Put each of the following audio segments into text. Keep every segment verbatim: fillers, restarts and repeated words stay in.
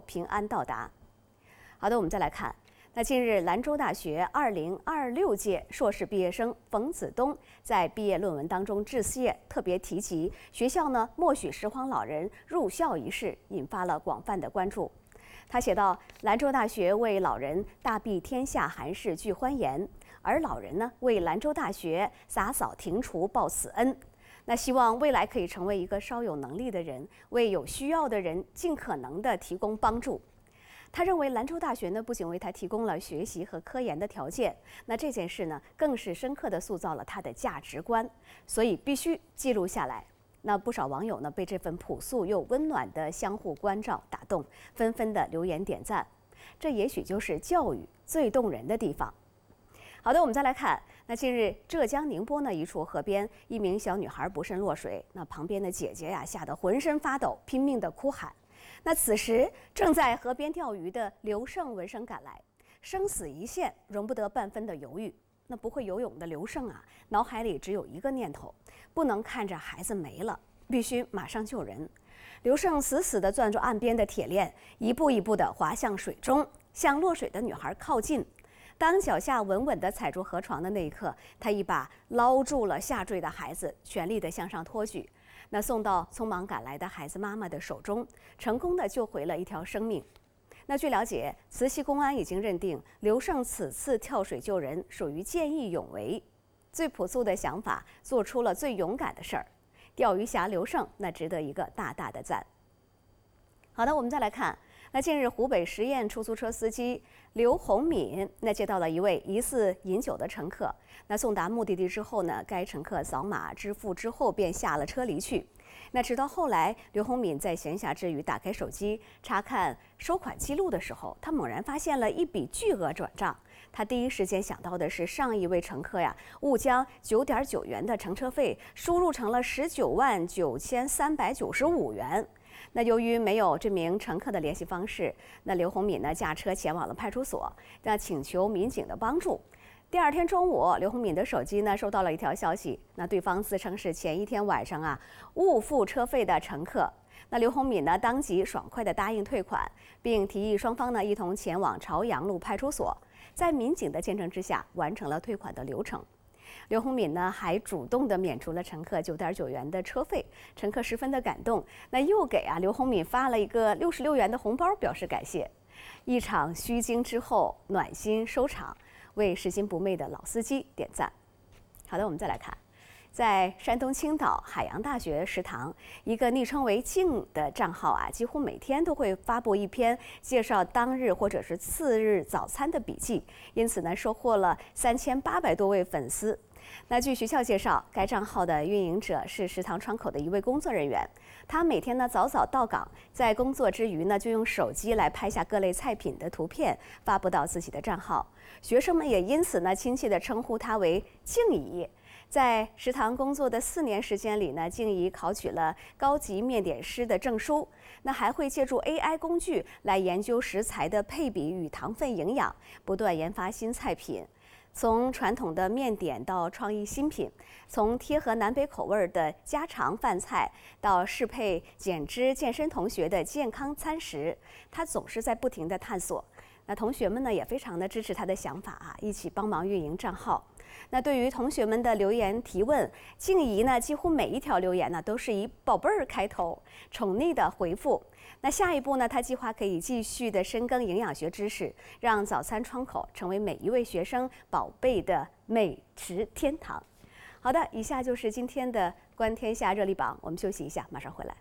平安到达。好的，我们再来看。那近日，兰州大学二零二六届硕士毕业生冯子东在毕业论文当中致谢，特别提及学校呢默许拾荒老人入校一事，引发了广泛的关注。他写道：“兰州大学为老人大庇天下寒士俱欢颜，而老人呢为兰州大学洒扫庭除报此恩。那希望未来可以成为一个稍有能力的人，为有需要的人尽可能的提供帮助。”他认为兰州大学呢不仅为他提供了学习和科研的条件，那这件事呢更是深刻地塑造了他的价值观，所以必须记录下来。那不少网友呢被这份朴素又温暖的相互关照打动，纷纷的留言点赞。这也许就是教育最动人的地方。好的，我们再来看，那近日浙江宁波呢一处河边，一名小女孩不慎落水，那旁边的姐姐呀吓得浑身发抖，拼命的哭喊。那此时正在河边钓鱼的刘胜闻声赶来，生死一线，容不得半分的犹豫。那不会游泳的刘胜啊，脑海里只有一个念头：不能看着孩子没了，必须马上救人。刘胜死死地攥住岸边的铁链，一步一步地滑向水中，向落水的女孩靠近。当脚下稳稳地踩住河床的那一刻，他一把捞住了下坠的孩子，全力地向上托举。那送到匆忙赶来的孩子妈妈的手中，成功地救回了一条生命。那据了解，慈溪公安已经认定刘胜此次跳水救人属于见义勇为，最朴素的想法做出了最勇敢的事儿。钓鱼侠刘胜，那值得一个大大的赞。好的，我们再来看。那近日，湖北十堰出租车司机刘洪敏那接到了一位疑似饮酒的乘客，那送达目的地之后呢，该乘客扫码支付之后便下了车离去。那直到后来，刘洪敏在闲暇之余打开手机查看收款记录的时候，他猛然发现了一笔巨额转账。他第一时间想到的是上一位乘客呀误将九点九元的乘车费输入成了十九万九千三百九十五元。那由于没有这名乘客的联系方式，那刘洪敏呢驾车前往了派出所，那请求民警的帮助。第二天中午，刘洪敏的手机呢收到了一条消息，那对方自称是前一天晚上啊误付车费的乘客。那刘洪敏呢当即爽快地答应退款，并提议双方呢一同前往朝阳路派出所，在民警的见证之下完成了退款的流程。刘洪敏呢还主动地免除了乘客九点九元的车费，乘客十分的感动，那又给啊刘洪敏发了一个六十六元的红包表示感谢。一场虚惊之后，暖心收场，为拾金不昧的老司机点赞。好的，我们再来看。在山东青岛海洋大学食堂，一个昵称为“静”的账号啊，几乎每天都会发布一篇介绍当日或者是次日早餐的笔记，因此呢，收获了三千八百多位粉丝。那据学校介绍，该账号的运营者是食堂窗口的一位工作人员，他每天呢早早到岗，在工作之余呢，就用手机来拍下各类菜品的图片，发布到自己的账号。学生们也因此呢，亲切地称呼他为“静姨”。在食堂工作的四年时间里呢，静怡考取了高级面点师的证书，那还会借助 A I 工具来研究食材的配比与糖分营养，不断研发新菜品。从传统的面点到创意新品，从贴合南北口味的家常饭菜到适配减脂健身同学的健康餐食，他总是在不停地探索。那同学们呢也非常的支持他的想法啊，一起帮忙运营账号。那对于同学们的留言提问，静怡呢几乎每一条留言呢都是以宝贝儿开头，宠溺的回复。那下一步呢，他计划可以继续的深耕营养学知识，让早餐窗口成为每一位学生宝贝的美食天堂。好的，以下就是今天的观天下热力榜，我们休息一下，马上回来。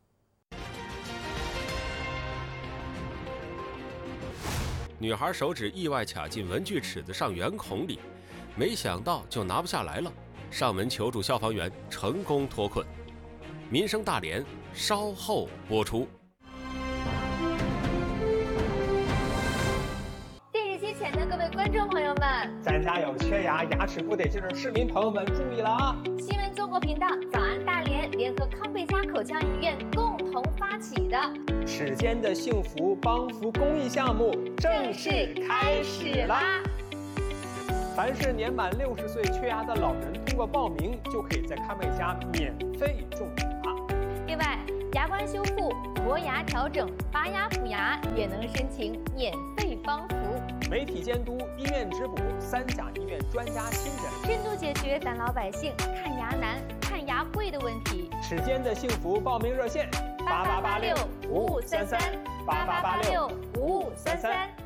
女孩手指意外卡进文具尺子上圆孔里，没想到就拿不下来了，上门求助消防员，成功脱困。民生大连稍后播出。 电视机前的各位观众朋友们， 咱家有缺牙、牙齿不得劲的市民朋友们注意了啊！ 新闻综合频道早安大连联合康贝佳口腔医院共同发起的齿间的幸福帮扶公益项目正式开始啦！凡是年满六十岁缺牙的老人，通过报名就可以在康贝佳免费种牙。 另外， 牙关修复、磨牙调整、拔牙补牙也能申请免费帮扶。 媒体监督、医院质补，三甲医院专家亲诊， 深度解决咱老百姓看牙难、看牙贵的问题。 齿间的幸福报名热线：八八八六五五三三，八八八六五五三三。